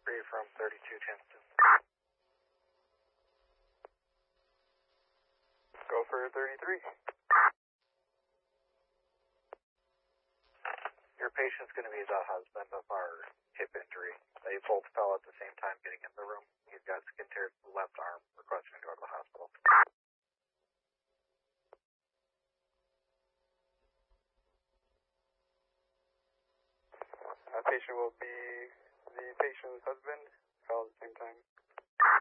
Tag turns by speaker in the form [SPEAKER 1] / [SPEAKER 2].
[SPEAKER 1] Free from 32 Chanston. Go for 33. Your patient's going to be the husband of our hip injury. They both fell at the same time getting in the room. He's got skin tears to the left arm, requesting to go to the hospital. Patient will be the patient's husband, fell at the same time.